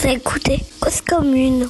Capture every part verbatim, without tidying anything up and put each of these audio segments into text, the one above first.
Vous écoutez Cause Commune.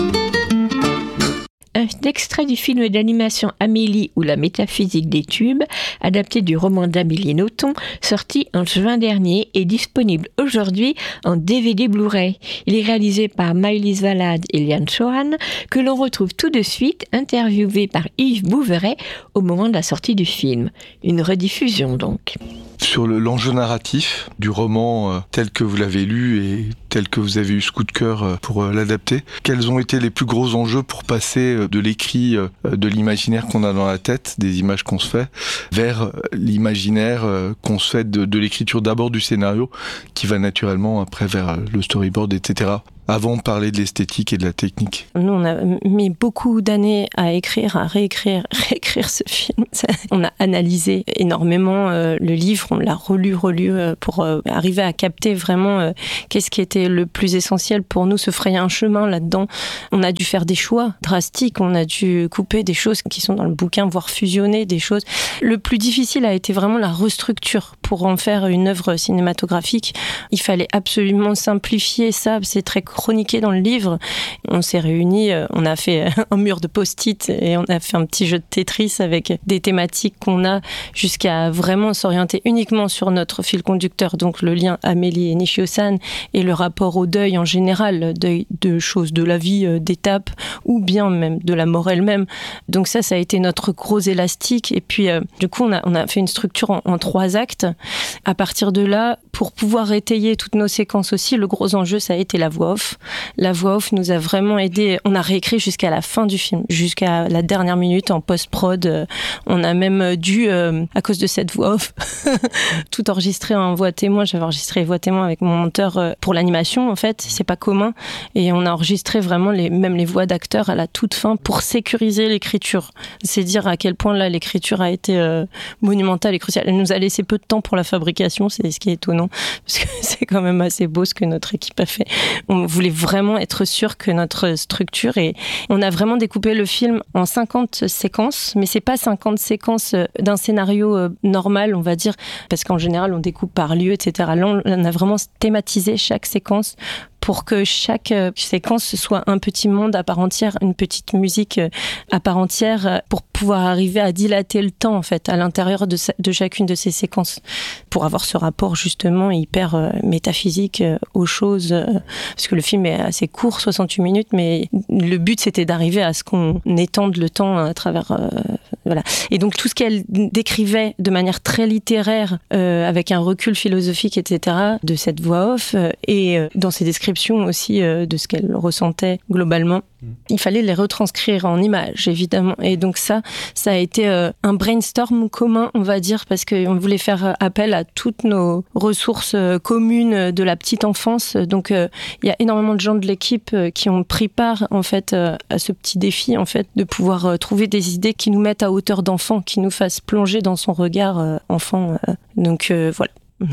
Un extrait du film d'animation Amélie ou la métaphysique des tubes, adapté du roman d'Amélie Nothomb, sorti en juin dernier et disponible aujourd'hui en D V D Blu-ray. Il est réalisé par Maëlys Valade et Liane Chohan, que l'on retrouve tout de suite interviewé par Yves Bouveret au moment de la sortie du film. Une rediffusion donc. Sur le, l'enjeu narratif du roman euh, tel que vous l'avez lu et tel que vous avez eu ce coup de cœur euh, pour euh, l'adapter, quels ont été les plus gros enjeux pour passer euh, de l'écrit, euh, de l'imaginaire qu'on a dans la tête, des images qu'on se fait, vers euh, l'imaginaire euh, qu'on se fait de, de l'écriture d'abord du scénario, qui va naturellement après vers euh, le storyboard, et cetera. Avant de parler de l'esthétique et de la technique. Nous, on a mis beaucoup d'années à écrire, à réécrire, réécrire ce film. On a analysé énormément euh, le livre, on l'a relu, relu euh, pour euh, arriver à capter vraiment euh, qu'est-ce qui était le plus essentiel pour nous, se frayer un chemin là-dedans. On a dû faire des choix drastiques, on a dû couper des choses qui sont dans le bouquin, voire fusionner des choses. Le plus difficile a été vraiment la restructure pour en faire une œuvre cinématographique. Il fallait absolument simplifier ça, c'est très chroniqué dans le livre. On s'est réunis, on a fait un mur de post-it et on a fait un petit jeu de Tetris avec des thématiques qu'on a jusqu'à vraiment s'orienter uniquement sur notre fil conducteur, donc le lien Amélie et Nishio-san et le rapport au deuil en général, deuil de choses de la vie, d'étapes ou bien même de la mort elle-même. Donc ça, ça a été notre gros élastique et puis euh, du coup on a, on a fait une structure en, en trois actes. À partir de là, pour pouvoir étayer toutes nos séquences aussi, le gros enjeu, ça a été la voix off. La voix off nous a vraiment aidé. On a réécrit jusqu'à la fin du film, jusqu'à la dernière minute en post-prod. On a même dû, euh, à cause de cette voix off, tout enregistrer en voix témoin. J'avais enregistré voix témoin avec mon monteur euh, pour l'animation, en fait. C'est pas commun. Et on a enregistré vraiment les, même les voix d'acteurs à la toute fin pour sécuriser l'écriture. C'est dire à quel point là, l'écriture a été euh, monumentale et cruciale. Elle nous a laissé peu de temps pour la fabrication, c'est ce qui est étonnant, parce que c'est quand même assez beau ce que notre équipe a fait. On voulait vraiment être sûr que notre structure, et on a vraiment découpé le film en cinquante séquences, mais c'est pas cinquante séquences d'un scénario normal, on va dire, parce qu'en général on découpe par lieu, et cetera. Là, on a vraiment thématisé chaque séquence pour que chaque séquence soit un petit monde à part entière, une petite musique à part entière, pour pouvoir arriver à dilater le temps en fait à l'intérieur de, sa, de chacune de ces séquences, pour avoir ce rapport justement hyper euh, métaphysique euh, aux choses, euh, parce que le film est assez court, soixante-huit minutes, mais le but c'était d'arriver à ce qu'on étende le temps à travers euh, voilà. Et donc tout ce qu'elle décrivait de manière très littéraire, euh, avec un recul philosophique, et cetera, de cette voix off, euh, et euh, dans ses descriptions aussi euh, de ce qu'elle ressentait globalement. Mmh. Il fallait les retranscrire en images, évidemment. Et donc ça, ça a été euh, un brainstorm commun, on va dire, parce qu'on voulait faire appel à toutes nos ressources euh, communes de la petite enfance. Donc il euh, y a énormément de gens de l'équipe euh, qui ont pris part, en fait, euh, à ce petit défi, en fait, de pouvoir euh, trouver des idées qui nous mettent à hauteur d'enfant, qui nous fassent plonger dans son regard euh, enfant. Euh. Donc euh, voilà.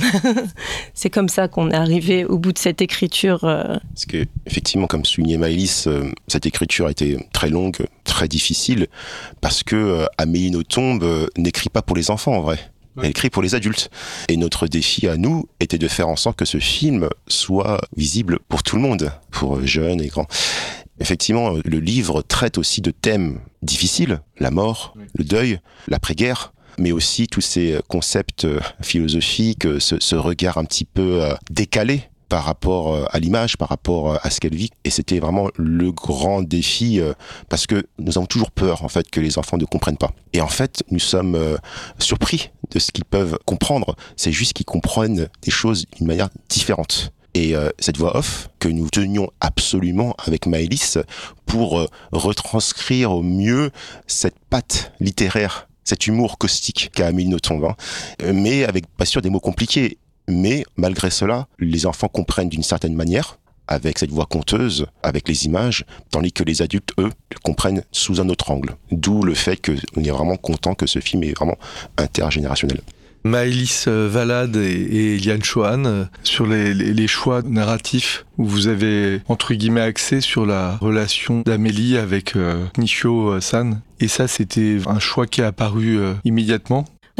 C'est comme ça qu'on est arrivé au bout de cette écriture. Euh... Parce que, effectivement, comme soulignait Maëlys, euh, cette écriture a été très longue, très difficile, parce que euh, Amélie Nothomb euh, n'écrit pas pour les enfants, en vrai. Elle écrit pour les adultes. Et notre défi à nous était de faire en sorte que ce film soit visible pour tout le monde, pour jeunes et grands. Effectivement, le livre traite aussi de thèmes difficiles, la mort, le deuil, l'après-guerre, mais aussi tous ces concepts philosophiques, ce, ce regard un petit peu décalé par rapport à l'image, par rapport à ce qu'elle vit. Et c'était vraiment le grand défi, parce que nous avons toujours peur, en fait, que les enfants ne comprennent pas. Et en fait, nous sommes surpris de ce qu'ils peuvent comprendre. C'est juste qu'ils comprennent des choses d'une manière différente. Et euh, cette voix off que nous tenions absolument avec Maëlys pour euh, retranscrire au mieux cette patte littéraire, cet humour caustique qu'a Amélie Nothomb, hein, mais avec pas sûr des mots compliqués. Mais malgré cela, les enfants comprennent d'une certaine manière, avec cette voix conteuse, avec les images, tandis que les adultes, eux, le comprennent sous un autre angle. D'où le fait qu'on est vraiment content que ce film est vraiment intergénérationnel. Maëlys Valade et, et Liane Chohan, euh, sur les, les, les choix narratifs où vous avez, entre guillemets, axé sur la relation d'Amélie avec euh, Nishio-san. Et ça, c'était un choix qui est apparu euh, immédiatement.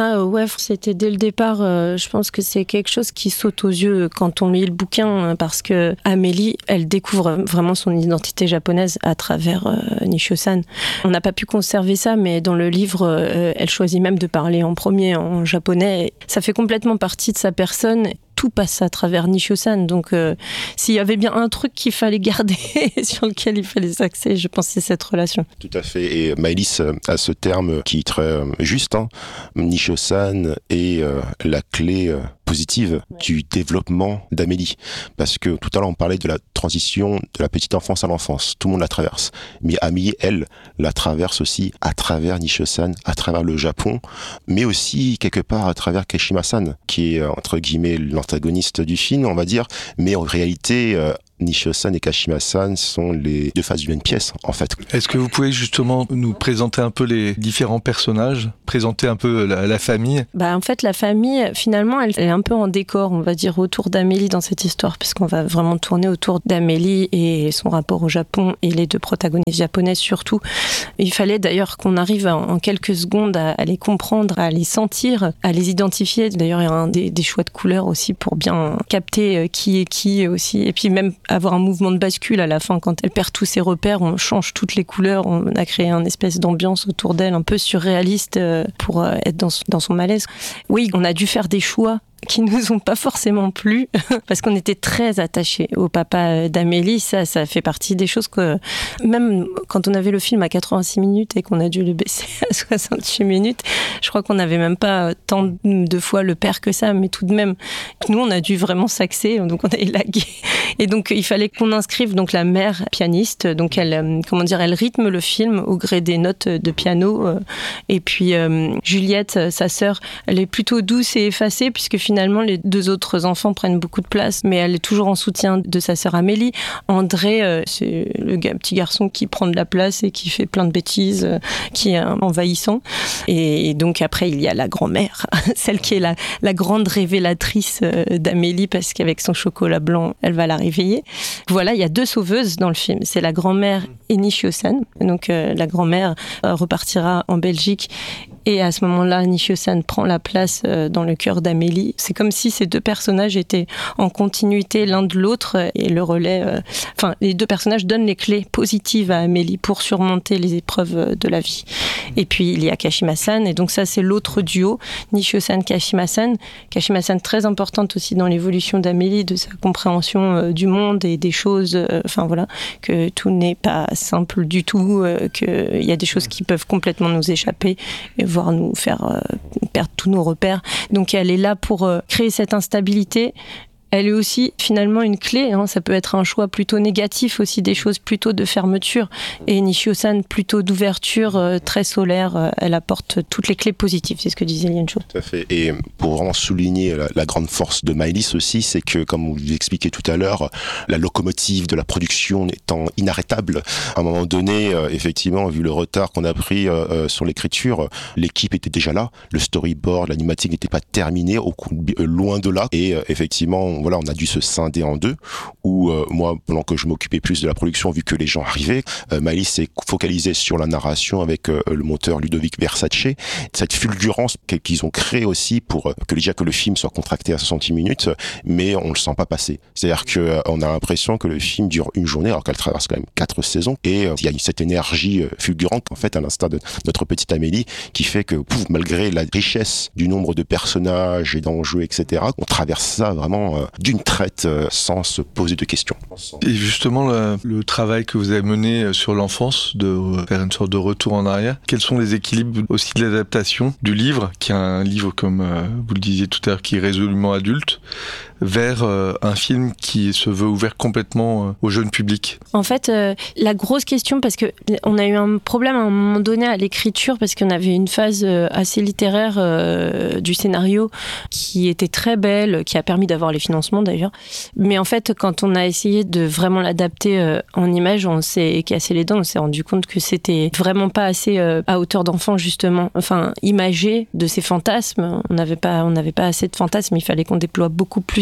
Ah ouais, c'était dès le départ, euh, je pense que c'est quelque chose qui saute aux yeux quand on lit le bouquin, parce que Amélie, elle découvre vraiment son identité japonaise à travers euh, Nishio-san. On n'a pas pu conserver ça, mais dans le livre, euh, elle choisit même de parler en premier en japonais. Ça fait complètement partie de sa personne. Tout passe à travers Nishio-san, donc euh, s'il y avait bien un truc qu'il fallait garder sur lequel il fallait s'axer, je pense que c'est cette relation. Tout à fait, et Maëlys a ce terme qui est très juste, hein. Nishio-san est euh, la clé euh, positive ouais. du développement d'Amélie, parce que tout à l'heure on parlait de la transition de la petite enfance à l'enfance, tout le monde la traverse, mais Amélie, elle, la traverse aussi à travers Nishio-san, à travers le Japon, mais aussi quelque part à travers Kashima-san, qui est entre guillemets l'antagoniste du film, on va dire, mais en réalité, euh, Nishio-san et Kashima-san sont les deux faces d'une même pièce, en fait. Est-ce que vous pouvez justement nous présenter un peu les différents personnages, présenter un peu la, la famille ? Bah, en fait, la famille, finalement, elle est un peu en décor, on va dire, autour d'Amélie dans cette histoire, parce qu'on va vraiment tourner autour d'Amélie et son rapport au Japon et les deux protagonistes japonaises surtout. Il fallait d'ailleurs qu'on arrive en quelques secondes à, à les comprendre, à les sentir, à les identifier. D'ailleurs, il y a un, des, des choix de couleurs aussi pour bien capter qui est qui aussi, et puis même avoir un mouvement de bascule à la fin quand elle perd tous ses repères, on change toutes les couleurs, on a créé une espèce d'ambiance autour d'elle un peu surréaliste pour être dans, dans son malaise. Oui, on a dû faire des choix qui nous ont pas forcément plu parce qu'on était très attachés au papa d'Amélie. Ça, ça fait partie des choses que même quand on avait le film à quatre-vingt-six minutes et qu'on a dû le baisser à soixante-huit minutes, je crois qu'on n'avait même pas tant de fois le père que ça, mais tout de même, nous on a dû vraiment s'axer, donc on a élagué. Et donc il fallait qu'on inscrive donc la mère pianiste, donc elle, comment dire, elle rythme le film au gré des notes de piano. Et puis euh, Juliette, sa sœur, elle est plutôt douce et effacée puisque finalement, les deux autres enfants prennent beaucoup de place, mais elle est toujours en soutien de sa sœur Amélie. André, euh, c'est le gars, petit garçon qui prend de la place et qui fait plein de bêtises, euh, qui est envahissant. Et donc après, il y a la grand-mère, celle qui est la, la grande révélatrice euh, d'Amélie, parce qu'avec son chocolat blanc, elle va la réveiller. Voilà, il y a deux sauveuses dans le film. C'est la grand-mère et Nishio-san. Donc euh, la grand-mère euh, repartira en Belgique. Et à ce moment-là, Nishio-san prend la place euh, dans le cœur d'Amélie. C'est comme si ces deux personnages étaient en continuité l'un de l'autre et le relais... Euh, enfin, les deux personnages donnent les clés positives à Amélie pour surmonter les épreuves de la vie. Et puis, il y a Kashima-san. Et donc ça, c'est l'autre duo, Nishio-san, Kashima-san. Kashima-san, très importante aussi dans l'évolution d'Amélie, de sa compréhension euh, du monde et des choses. Euh, enfin, voilà, que tout n'est pas simple du tout, euh, qu'il y a des choses qui peuvent complètement nous échapper, et voire nous faire euh, perdre tous nos repères. Donc elle est là pour euh, créer cette instabilité. Elle est aussi finalement une clé, hein. Ça peut être un choix plutôt négatif aussi, des choses plutôt de fermeture. Et Nishio-san plutôt d'ouverture, euh, très solaire. Euh, elle apporte toutes les clés positives, c'est ce que disait Liancho. Tout à fait. Et pour vraiment souligner la, la grande force de Maëlys aussi, c'est que, comme vous l'expliquiez tout à l'heure, la locomotive de la production étant inarrêtable, à un moment donné, euh, effectivement, vu le retard qu'on a pris euh, sur l'écriture, l'équipe était déjà là, le storyboard, l'animatique n'était pas terminé, au, euh, loin de là. Et euh, effectivement, voilà, on a dû se scinder en deux, où euh, moi, pendant que je m'occupais plus de la production, vu que les gens arrivaient, euh, Maëlys s'est focalisée sur la narration avec euh, le monteur Ludovic Versace, cette fulgurance qu'ils ont créée aussi pour euh, que déjà que le film soit contracté à soixante-dix minutes, mais on le sent pas passer. C'est-à-dire que euh, on a l'impression que le film dure une journée, alors qu'elle traverse quand même quatre saisons, et euh, il y a cette énergie euh, fulgurante, en fait, à l'instar de notre petite Amélie, qui fait que, pouf, malgré la richesse du nombre de personnages et d'enjeux, et cetera, on traverse ça vraiment euh, d'une traite euh, sans se poser de questions. Et justement, le, le travail que vous avez mené sur l'enfance, de faire une sorte de retour en arrière, quels sont les équilibres aussi de l'adaptation du livre, qui est un livre, comme euh, vous le disiez tout à l'heure, qui est résolument adulte, vers euh, un film qui se veut ouvert complètement euh, au jeune public? En fait, euh, la grosse question, parce qu'on a eu un problème à un moment donné à l'écriture, parce qu'on avait une phase euh, assez littéraire euh, du scénario qui était très belle, qui a permis d'avoir les financements d'ailleurs. Mais en fait, quand on a essayé de vraiment l'adapter euh, en images, on s'est cassé les dents, on s'est rendu compte que c'était vraiment pas assez euh, à hauteur d'enfant, justement. Enfin, imagé de ces fantasmes. On n'avait pas, on n'avait pas assez de fantasmes, il fallait qu'on déploie beaucoup plus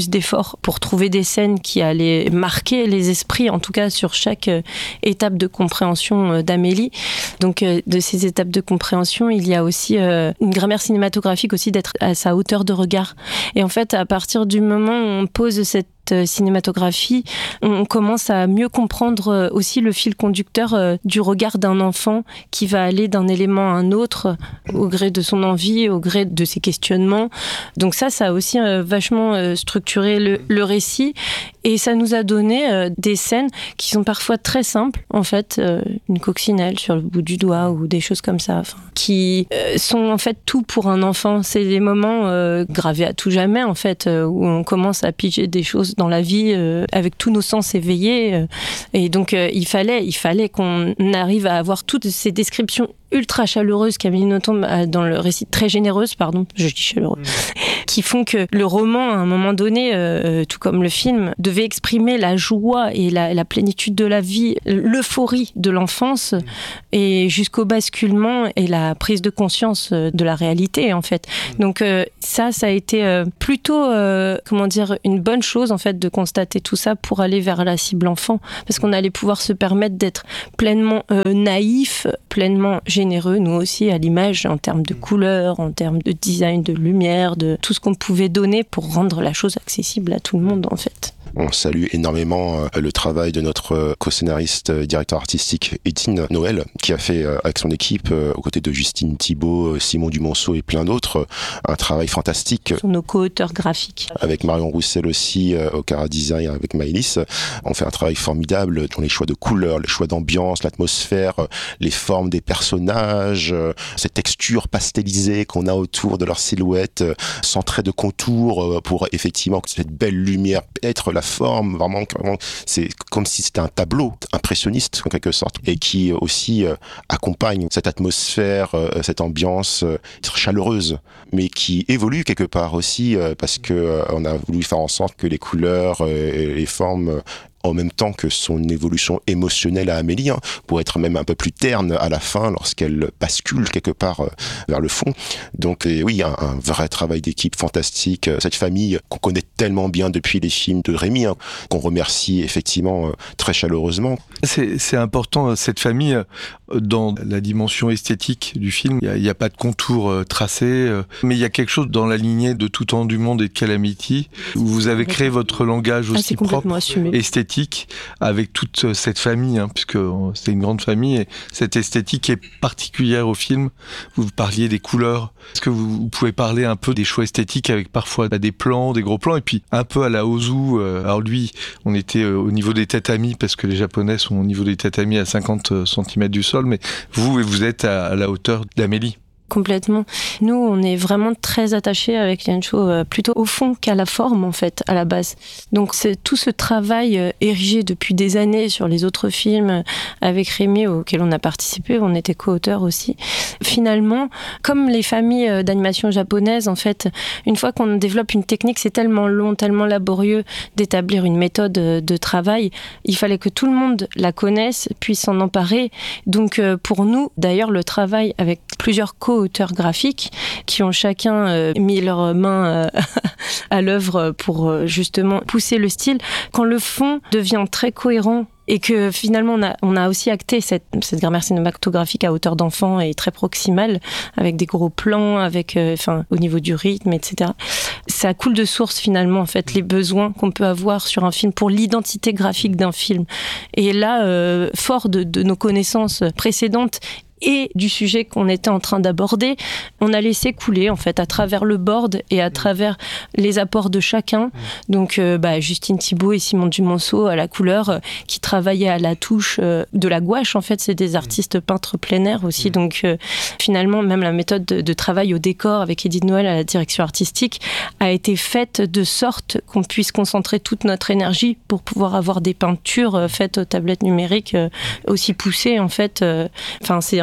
plus d'efforts pour trouver des scènes qui allaient marquer les esprits, en tout cas sur chaque euh, étape de compréhension euh, d'Amélie. Donc euh, de ces étapes de compréhension, il y a aussi euh, une grammaire cinématographique aussi d'être à sa hauteur de regard. Et en fait, à partir du moment où on pose cette cinématographie, on commence à mieux comprendre aussi le fil conducteur du regard d'un enfant qui va aller d'un élément à un autre au gré de son envie, au gré de ses questionnements. Donc ça, ça a aussi vachement structuré le, le récit et ça nous a donné des scènes qui sont parfois très simples, en fait, une coccinelle sur le bout du doigt ou des choses comme ça, enfin, qui sont en fait tout pour un enfant. C'est des moments gravés à tout jamais, en fait, où on commence à piger des choses dans la vie euh, avec tous nos sens éveillés euh, et donc euh, il fallait il fallait qu'on arrive à avoir toutes ces descriptions ultra chaleureuses qu'Amélie Nothomb a dans le récit, très généreuses, pardon, je dis chaleureux, mmh. qui font que le roman, à un moment donné, euh, tout comme le film, devait exprimer la joie et la, la plénitude de la vie, l'euphorie de l'enfance, mmh. et jusqu'au basculement et la prise de conscience de la réalité, en fait. Mmh. Donc euh, ça, ça a été euh, plutôt, euh, comment dire, une bonne chose, en fait, de constater tout ça pour aller vers la cible enfant, parce qu'on allait pouvoir se permettre d'être pleinement euh, naïf, pleinement généreux, nous aussi, à l'image, en termes de couleurs, en termes de design, de lumière, de tout ce qu'on pouvait donner pour rendre la chose accessible à tout le monde, en fait. On salue énormément le travail de notre co-scénariste, directeur artistique Étienne Noël, qui a fait avec son équipe, aux côtés de Justine Thibault, Simon Dumonceau et plein d'autres, un travail fantastique. Sur nos co-auteurs graphiques. Avec Marion Roussel aussi, au Cara Design, avec Maëlys. On fait un travail formidable dans les choix de couleurs, les choix d'ambiance, l'atmosphère, les formes des personnages, cette texture pastelisée qu'on a autour de leur silhouette, sans trait de contour, pour effectivement que cette belle lumière être la forme, vraiment, vraiment, c'est comme si c'était un tableau impressionniste en quelque sorte, et qui aussi euh, accompagne cette atmosphère, euh, cette ambiance euh, chaleureuse, mais qui évolue quelque part aussi, euh, parce que euh, on a voulu faire en sorte que les couleurs euh, et les formes euh, en même temps que son évolution émotionnelle à Amélie, hein, pour être même un peu plus terne à la fin lorsqu'elle bascule quelque part euh, vers le fond. Donc et oui, un, un vrai travail d'équipe fantastique. Cette famille qu'on connaît tellement bien depuis les films de Rémy, hein, qu'on remercie effectivement euh, très chaleureusement. C'est, c'est important, cette famille, dans la dimension esthétique du film. Il n'y a, a pas de contour euh, tracé, euh, mais il y a quelque chose dans la lignée de Tout temps du monde et de Calamity, où vous avez créé votre langage aussi ah, propre, assumé. esthétique, avec toute cette famille, hein, puisque c'est une grande famille, et cette esthétique est particulière au film. Vous parliez des couleurs. Est-ce que vous, vous pouvez parler un peu des choix esthétiques avec parfois des plans, des gros plans, et puis un peu à la Ozu. Euh, alors lui, on était euh, au niveau des tatamis, parce que les Japonais sont au niveau des tatamis à cinquante centimètres du sol, mais vous, vous êtes à, à la hauteur d'Amélie. Complètement. Nous, on est vraiment très attachés avec Liancho, euh, plutôt au fond qu'à la forme, en fait, à la base. Donc, c'est tout ce travail euh, érigé depuis des années sur les autres films euh, avec Rémy, auquel on a participé, on était co-auteur aussi. Finalement, comme les familles euh, d'animation japonaises, en fait, une fois qu'on développe une technique, c'est tellement long, tellement laborieux d'établir une méthode euh, de travail. Il fallait que tout le monde la connaisse, puisse s'en emparer. Donc, euh, pour nous, d'ailleurs, le travail avec plusieurs co auteurs graphiques qui ont chacun euh, mis leurs mains euh, à l'œuvre pour euh, justement pousser le style. Quand le fond devient très cohérent et que finalement on a, on a aussi acté cette, cette grammaire cinématographique à hauteur d'enfant et très proximale, avec des gros plans, avec, euh, enfin, au niveau du rythme, et cetera. Ça coule de source finalement, en fait, les besoins qu'on peut avoir sur un film pour l'identité graphique d'un film. Et là, euh, fort de, de nos connaissances précédentes et du sujet qu'on était en train d'aborder, on a laissé couler en fait à travers le board et à travers les apports de chacun. Donc euh, bah, Justine Thibault et Simon Dumonceau à la couleur, euh, qui travaillaient à la touche euh, de la gouache. En fait, c'est des artistes peintres plein air aussi. Donc euh, finalement, même la méthode de, de travail au décor avec Edith Noël à la direction artistique a été faite de sorte qu'on puisse concentrer toute notre énergie pour pouvoir avoir des peintures euh, faites aux tablettes numériques euh, aussi poussées en fait. Enfin, euh, c'est un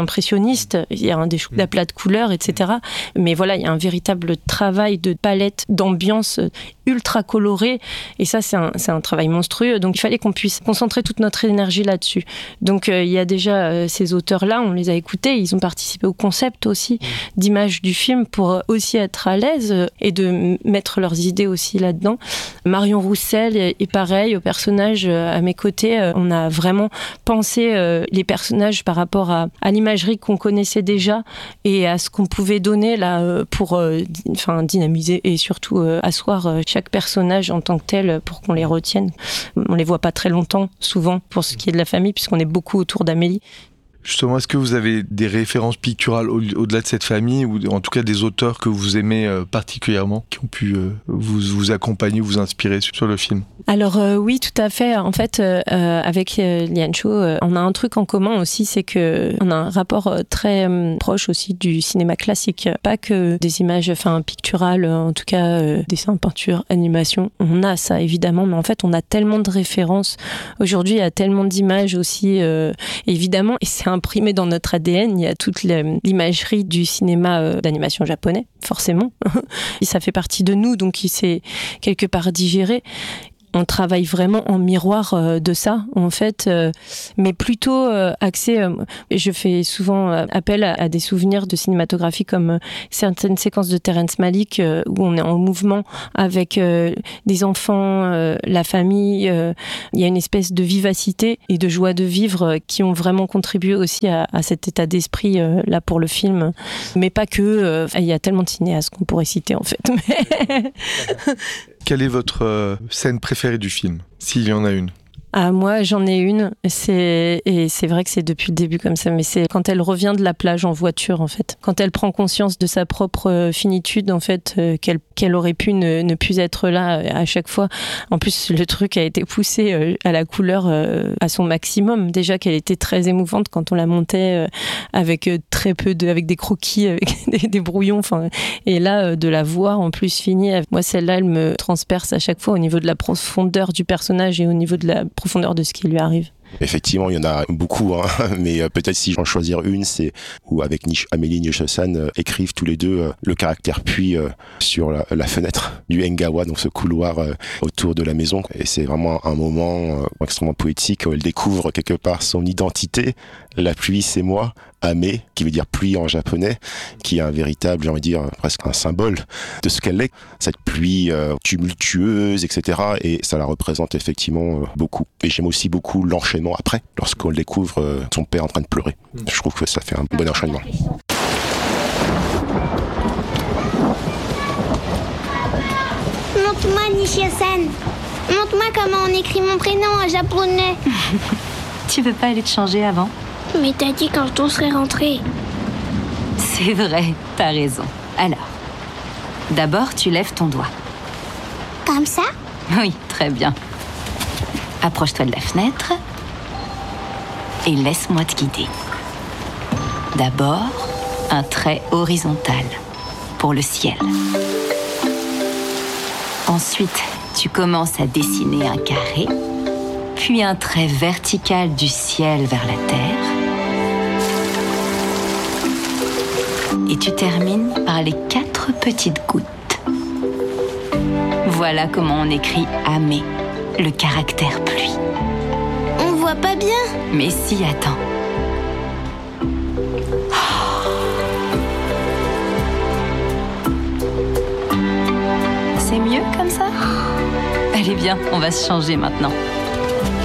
impressionniste. Il y a un des d'aplats de couleurs, et cetera. Mais voilà, il y a un véritable travail de palette, d'ambiance ultra colorée. Et ça, c'est un, c'est un travail monstrueux. Donc, il fallait qu'on puisse concentrer toute notre énergie là-dessus. Donc, euh, il y a déjà euh, ces auteurs-là, on les a écoutés. Ils ont participé au concept aussi d'image du film pour aussi être à l'aise et de mettre leurs idées aussi là-dedans. Marion Roussel est pareil, au personnage à mes côtés. On a vraiment pensé euh, les personnages par rapport à, à l'imagerie qu'on connaissait déjà et à ce qu'on pouvait donner là pour euh, enfin, dynamiser et surtout euh, asseoir euh, chaque personnage en tant que tel pour qu'on les retienne. On les voit pas très longtemps, souvent, pour ce qui est de la famille, puisqu'on est beaucoup autour d'Amélie. Justement, est-ce que vous avez des références picturales au- au-delà de cette famille, ou en tout cas des auteurs que vous aimez euh, particulièrement, qui ont pu euh, vous, vous accompagner, vous inspirer sur, sur le film? Alors euh, oui, tout à fait. En fait, euh, avec euh, Lian Cho, euh, on a un truc en commun aussi, c'est que on a un rapport euh, très euh, proche aussi du cinéma classique. Pas que des images, enfin picturales, en tout cas euh, dessin, peinture, animation. On a ça évidemment, mais en fait, on a tellement de références. Aujourd'hui, il y a tellement d'images aussi, euh, évidemment, et c'est imprimé dans notre A D N. Il y a toute l'imagerie du cinéma euh, d'animation japonais, forcément. Et ça fait partie de nous, donc il s'est quelque part digéré. On travaille vraiment en miroir euh, de ça, en fait, euh, mais plutôt euh, axé. Euh, je fais souvent euh, appel à, à des souvenirs de cinématographie comme euh, certaines séquences de Terrence Malick euh, où on est en mouvement avec euh, des enfants, euh, la famille. Euh, il y a une espèce de vivacité et de joie de vivre euh, qui ont vraiment contribué aussi à, à cet état d'esprit euh, là pour le film. Mais pas que. Euh, il y a tellement de cinéastes qu'on pourrait citer en fait. Mais Quelle est votre euh, scène préférée du film, s'il y en a une? Ah, moi, j'en ai une. C'est... Et c'est vrai que c'est depuis le début comme ça, mais c'est quand elle revient de la plage en voiture, en fait. Quand elle prend conscience de sa propre finitude, en fait, euh, qu'elle, qu'elle aurait pu ne, ne plus être là à chaque fois. En plus, le truc a été poussé euh, à la couleur euh, à son maximum. Déjà qu'elle était très émouvante quand on la montait euh, avec euh, très peu de... avec des croquis, avec des, des brouillons. Enfin, et là, euh, de la voir en plus finie, moi, celle-là, elle me transperce à chaque fois au niveau de la profondeur du personnage et au niveau de la profondeur de ce qui lui arrive. Effectivement, il y en a beaucoup, hein, mais euh, peut-être si j'en choisir une, c'est où avec Nish, Amélie Nyocho-san euh, écrivent tous les deux euh, le caractère puits euh, sur la, la fenêtre du Engawa, donc ce couloir euh, autour de la maison. Et c'est vraiment un moment euh, extrêmement poétique où elle découvre quelque part son identité. La pluie, c'est moi. Ame, qui veut dire pluie en japonais, qui est un véritable, j'ai envie de dire, presque un symbole de ce qu'elle est. Cette pluie euh, tumultueuse, et cetera. Et ça la représente effectivement euh, beaucoup. Et j'aime aussi beaucoup l'enchaînement après, lorsqu'on découvre euh, son père en train de pleurer. Je trouve que ça fait un bon enchaînement. Montre-moi, Nishio-san. Montre-moi comment on écrit mon prénom en japonais. Tu veux pas aller te changer avant? Mais t'as dit quand on serait rentré. C'est vrai, t'as raison. Alors, d'abord tu lèves ton doigt. Comme ça? Oui, très bien. Approche-toi de la fenêtre et laisse-moi te guider. D'abord, un trait horizontal pour le ciel. Ensuite, tu commences à dessiner un carré, puis un trait vertical du ciel vers la terre. Et tu termines par les quatre petites gouttes. Voilà comment on écrit Ame, le caractère pluie. On voit pas bien. Mais si, attends. C'est mieux comme ça? Allez bien, on va se changer maintenant.